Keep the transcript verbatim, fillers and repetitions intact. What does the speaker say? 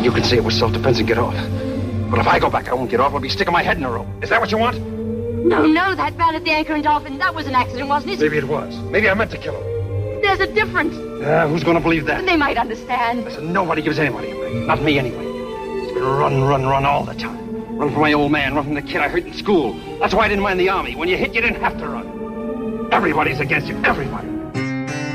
You can say it was self-defense and get off. But if I go back, I won't get off. I'll be sticking my head in a rope. Is that what you want? No, no, that man at the Anchor and Dolphin, that was an accident, wasn't it? Maybe it was. Maybe I meant to kill him. There's a difference. Uh, who's going to believe that? They might understand. Listen, nobody gives anybody a break. Not me, anyway. It's been run, run, run all the time. Run from my old man, run from the kid I hurt in school. That's why I didn't mind the Army. When you hit, you didn't have to run. Everybody's against you. Everybody.